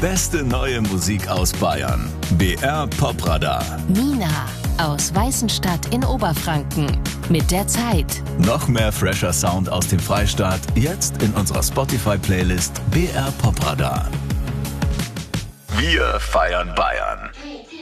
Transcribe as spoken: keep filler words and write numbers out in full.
beste neue Musik aus Bayern. B R Popradar. Nina aus Weißenstadt in Oberfranken. Mit der Zeit. Noch mehr fresher Sound aus dem Freistaat. Jetzt in unserer Spotify-Playlist B R Popradar. Wir feiern Bayern.